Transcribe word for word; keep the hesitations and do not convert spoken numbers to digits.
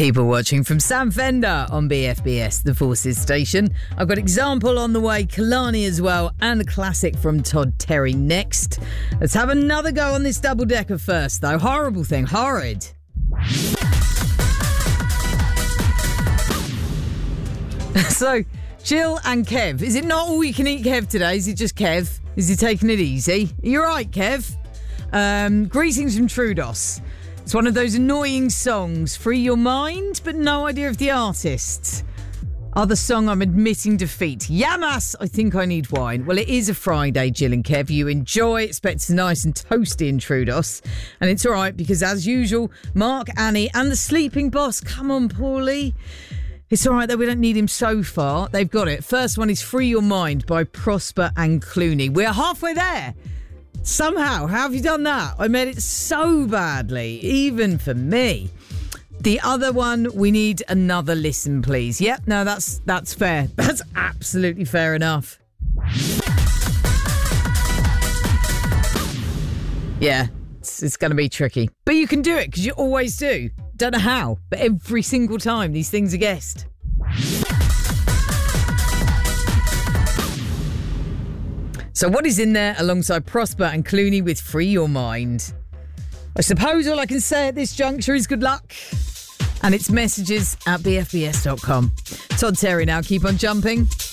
People watching from Sam Fender on B F B S, the Forces station. I've got Example on the way, Kalani as well, and a classic from Todd Terry next. Let's have another go on this double-decker first, though. Horrible thing, horrid. So, Jill and Kev. Is it not all you can eat, Kev, today? Is it just Kev? Is he taking it easy? You're right, Kev. Um, greetings from Trudos. It's one of those annoying songs. Free your mind, but no idea of the artist. Other song, I'm admitting defeat. Yamas, I think I need wine. Well, it is a Friday, Jill and Kev. You enjoy. Expect it's nice and toasty in Trudos. And it's all right because, as usual, Mark, Annie and the sleeping boss. Come on, Paulie. It's all right, though. We don't need him so far. They've got it. First one is Free Your Mind by Prosper and Clooney. We're halfway there. Somehow, how have you done that? I made it so badly, even for me. The other one, we need another listen, please. Yep, no, that's that's fair. That's absolutely fair enough. Yeah, it's, it's going to be tricky. But you can do it, because you always do. Don't know how, but every single time these things are guessed. So what is in there alongside Prosper and Clooney with Free Your Mind? I suppose all I can say at this juncture is good luck. And it's messages at b f b s dot com. Todd Terry now, keep on jumping.